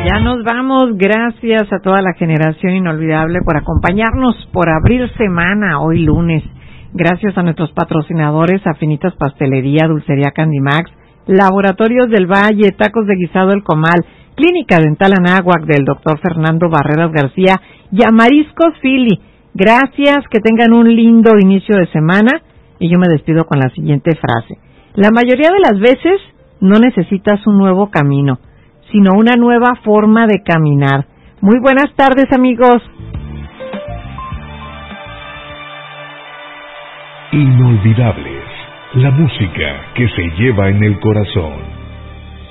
Ya nos vamos. Gracias a toda la generación inolvidable por acompañarnos, por abrir semana hoy lunes. Gracias a nuestros patrocinadores, Afinitas Pastelería, Dulcería Candimax, Laboratorios del Valle, Tacos de Guisado El Comal, Clínica Dental Anáhuac del Dr. Fernando Barreras García y a Mariscos Philly. Gracias, que tengan un lindo inicio de semana. Y yo me despido con la siguiente frase. La mayoría de las veces no necesitas un nuevo camino, sino una nueva forma de caminar. Muy buenas tardes, amigos. Inolvidables, la música que se lleva en el corazón.